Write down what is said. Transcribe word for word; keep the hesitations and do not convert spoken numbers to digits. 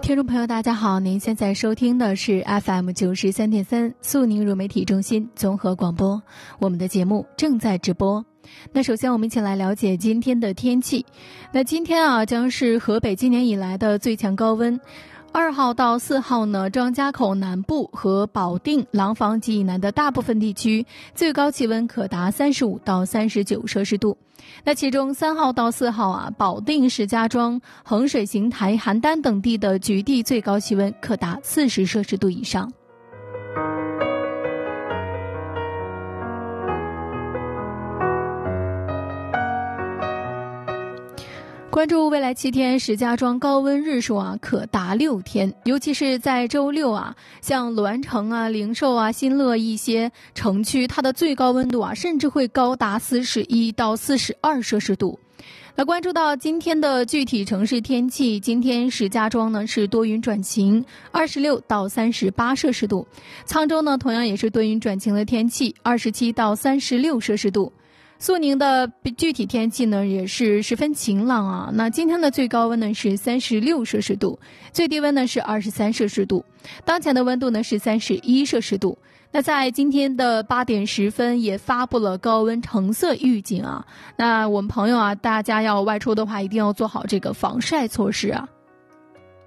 听众朋友大家好，您现在收听的是 F M 九十三点三苏宁融媒体中心综合广播，我们的节目正在直播。那首先我们一起来了解今天的天气。那今天啊将是河北今年以来的最强高温，二号到四号呢，张家口南部和保定、廊坊及以南的大部分地区最高气温可达三十五到三十九摄氏度。那其中三号到四号啊，保定、石家庄、衡水、邢台、邯郸等地的局地最高气温可达四十摄氏度以上。关注未来七天，石家庄高温日数啊可达六天，尤其是在周六啊，像栾城啊、灵寿啊、新乐一些城区，它的最高温度啊甚至会高达四十一到四十二摄氏度。那关注到今天的具体城市天气，今天石家庄呢是多云转晴，二十六到三十八摄氏度；沧州呢同样也是多云转晴的天气，二十七到三十六摄氏度。肃宁的具体天气呢也是十分晴朗啊，那今天的最高温呢是三十六摄氏度，最低温呢是二十三摄氏度，当前的温度呢是三十一摄氏度。那在今天的八点十分也发布了高温橙色预警啊，那我们朋友啊，大家要外出的话一定要做好这个防晒措施啊。